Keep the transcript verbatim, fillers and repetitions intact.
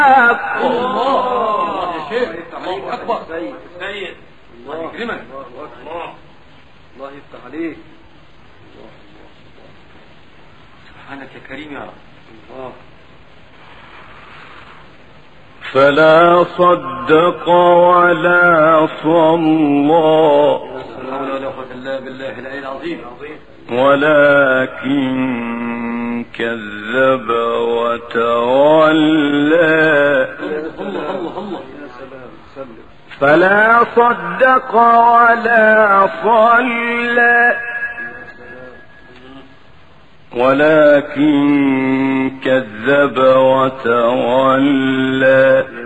الله يا شيخ، الله أكبر. سيد سيد الله يكرمك. الله الله يفتح عليك. سبحانك يا كريم يا رب. الله. فلا صدق ولا صلى ولكن كذب وتولى. فلا صدق ولا صلى ولكن كذب وتولى